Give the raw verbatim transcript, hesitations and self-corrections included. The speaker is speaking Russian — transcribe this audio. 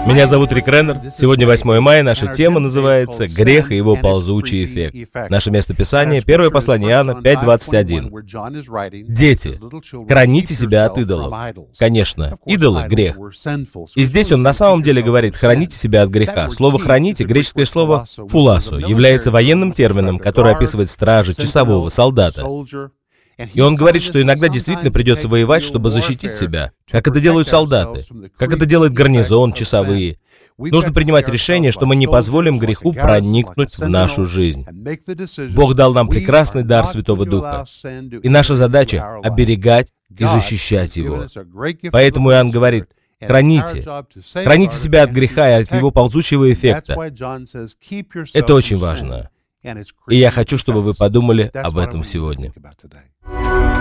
Меня зовут Рик Реннер. Сегодня восьмое мая, наша тема называется «Грех и его ползучий эффект». Наше местописание — первое послание Иоанна пять двадцать один. «Дети, храните себя от идолов». Конечно, идолы — грех. И здесь он на самом деле говорит «храните себя от греха». Слово «храните», греческое слово «фуласо», является военным термином, который описывает стража, часового, солдата. И он говорит, что иногда действительно придется воевать, чтобы защитить себя, как это делают солдаты, как это делает гарнизон, часовые. Нужно принимать решение, что мы не позволим греху проникнуть в нашу жизнь. Бог дал нам прекрасный дар Святого Духа, и наша задача — оберегать и защищать его. Поэтому Иоанн говорит: храните, храните себя от греха и от его ползучего эффекта. Это очень важно. И я хочу, чтобы вы подумали об этом сегодня.